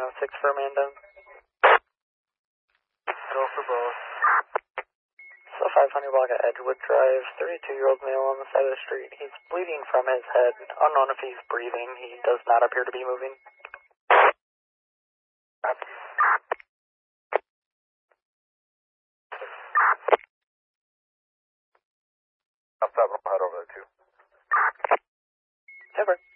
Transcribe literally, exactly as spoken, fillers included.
oh six for Amanda. Go for both. So five hundred block at Edgewood Drive, thirty-two-year-old male on the side of the street. He's bleeding from his head. Unknown if he's breathing. He does not appear to be moving. I'll stop and I'll head over there too. Never.